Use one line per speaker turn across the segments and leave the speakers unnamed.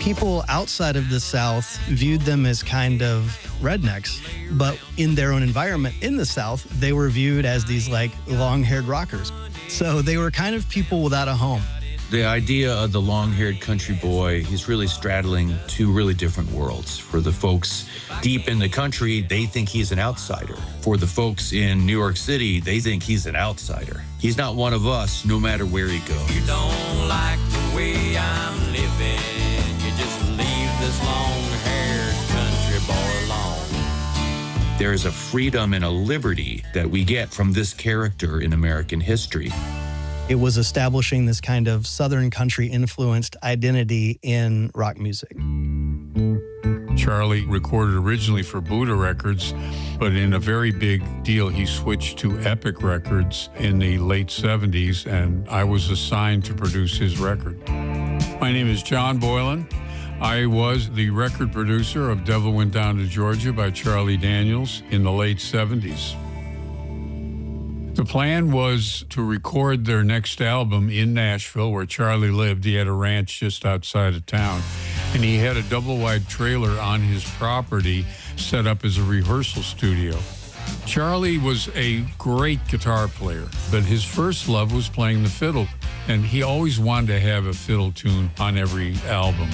People outside of the South viewed them as kind of rednecks, but in their own environment in the South, they were viewed as these like long-haired rockers. So they were kind of people without a home.
The idea of the long-haired country boy, he's really straddling two really different worlds. For the folks deep in the country, they think he's an outsider. For the folks in New York City, they think he's an outsider. He's not one of us, no matter where he goes.
You don't like the way I'm living. You just leave this long-haired country boy alone.
There is a freedom and a liberty that we get from this character in American history.
It was establishing this kind of Southern country influenced identity in rock music.
Charlie recorded originally for Buddha Records, but in a very big deal, he switched to Epic Records in the late 70s, and I was assigned to produce his record. My name is John Boylan. I was the record producer of Devil Went Down to Georgia by Charlie Daniels in the late 70s. The plan was to record their next album in Nashville, where Charlie lived. He had a ranch just outside of town, and he had a double-wide trailer on his property set up as a rehearsal studio. Charlie was a great guitar player, but his first love was playing the fiddle, and he always wanted to have a fiddle tune on every album.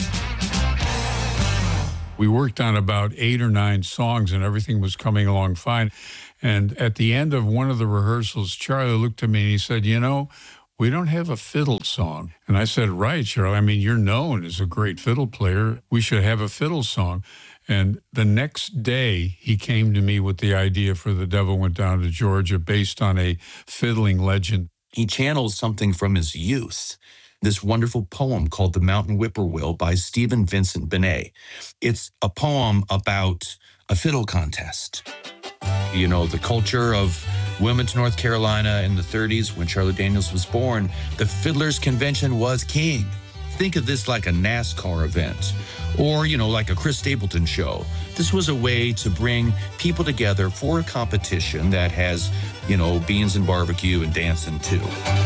We worked on about 8 or 9 songs, and everything was coming along fine. And at the end of one of the rehearsals, Charlie looked at me and he said, "You know, we don't have a fiddle song." And I said, "Right, Charlie. I mean, you're known as a great fiddle player. We should have a fiddle song." And the next day, he came to me with the idea for The Devil Went Down to Georgia based on a fiddling legend.
He channels something from his youth. This wonderful poem called The Mountain Whippoorwill by Stephen Vincent Benet. It's a poem about a fiddle contest. You know, the culture of Wilmington, North Carolina in the 30s when Charlie Daniels was born, the Fiddlers Convention was king. Think of this like a NASCAR event or, you know, like a Chris Stapleton show. This was a way to bring people together for a competition that has, you know, beans and barbecue and dancing too.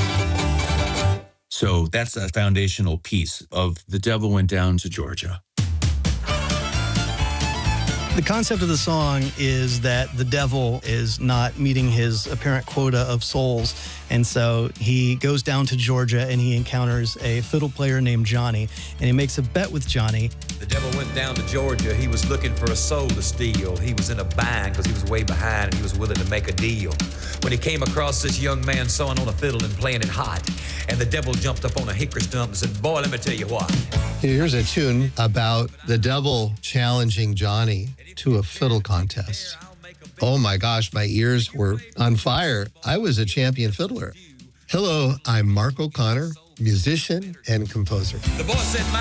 So that's a foundational piece of The Devil Went Down to Georgia.
The concept of the song is that the devil is not meeting his apparent quota of souls. And so he goes down to Georgia and he encounters a fiddle player named Johnny. And he makes a bet with Johnny.
The devil went down to Georgia. He was looking for a soul to steal. He was in a bind because he was way behind and he was willing to make a deal. When he came across this young man sawing on a fiddle and playing it hot, and the devil jumped up on a hickory stump and said, "Boy, let me tell you what."
Here's a tune about the devil challenging Johnny to a fiddle contest. Oh my gosh, my ears were on fire. I was a champion fiddler. Hello, I'm Mark O'Connor, musician and composer.
The boy said, "My